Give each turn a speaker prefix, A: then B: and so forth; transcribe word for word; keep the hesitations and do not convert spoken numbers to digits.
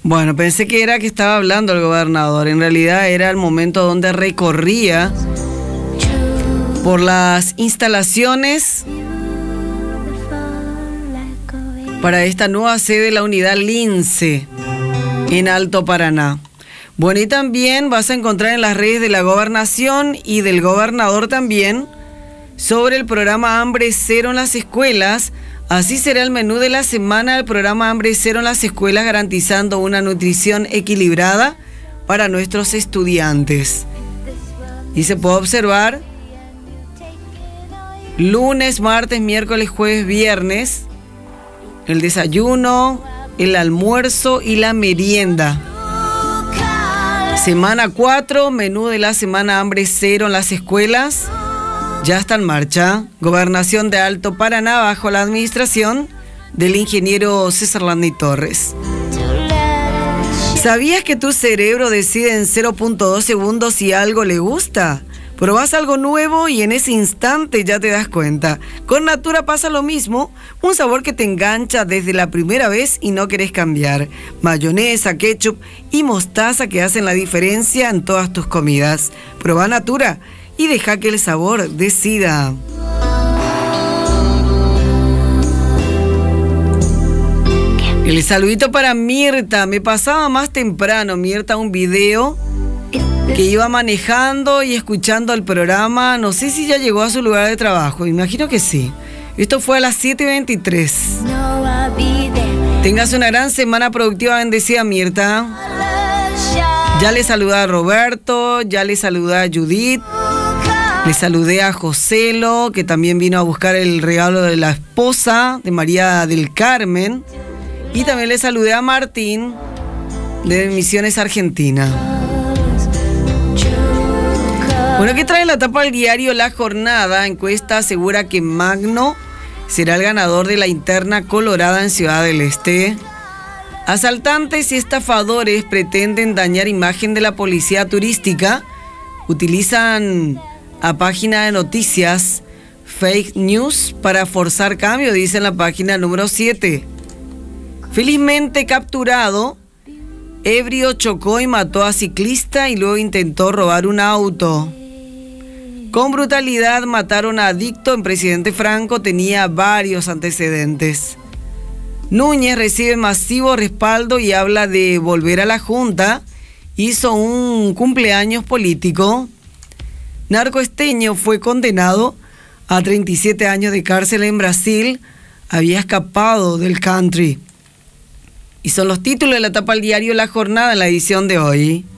A: Bueno, pensé que era que estaba hablando el gobernador. En realidad era el momento donde recorría por las instalaciones para esta nueva sede de la unidad Lince en Alto Paraná. Bueno, y también vas a encontrar en las redes de la gobernación y del gobernador también sobre el programa Hambre Cero en las escuelas. Así será el menú de la semana del programa Hambre Cero en las escuelas, garantizando una nutrición equilibrada para nuestros estudiantes. Y se puede observar lunes, martes, miércoles, jueves, viernes, el desayuno, el almuerzo y la merienda. Semana cuatro, menú de la semana Hambre Cero en las escuelas. Ya está en marcha. Gobernación de Alto Paraná bajo la administración del ingeniero César Landy Torres. ¿Sabías que tu cerebro decide en cero punto dos segundos si algo le gusta? Probás algo nuevo y en ese instante ya te das cuenta. Con Natura pasa lo mismo, un sabor que te engancha desde la primera vez y no querés cambiar. Mayonesa, ketchup y mostaza que hacen la diferencia en todas tus comidas. Probá Natura y deja que el sabor decida. El saludito para Mirta. Me pasaba más temprano, Mirta, un video que iba manejando y escuchando el programa. No sé si ya llegó a su lugar de trabajo. Imagino que sí. Esto fue a las siete y veintitrés. Tengas una gran semana productiva, bendecida, Mirta. Ya le saludé a Roberto, ya le saludé a Judith. Le saludé a Joselo, que también vino a buscar el regalo de la esposa de María del Carmen. Y también le saludé a Martín, de Misiones Argentina. Bueno, ¿qué trae la tapa del diario La Jornada? Encuesta asegura que Magno será el ganador de la interna colorada en Ciudad del Este. Asaltantes y estafadores pretenden dañar imagen de la policía turística. Utilizan a página de noticias fake news para forzar cambio, dice en la página número siete. Felizmente capturado, ebrio chocó y mató a ciclista y luego intentó robar un auto. Con brutalidad mataron a adicto en Presidente Franco, tenía varios antecedentes. Núñez recibe masivo respaldo y habla de volver a la Junta. Hizo un cumpleaños político. Narcoesteño fue condenado a treinta y siete años de cárcel en Brasil. Había escapado del country. Y son los títulos de la tapa del diario La Jornada en la edición de hoy.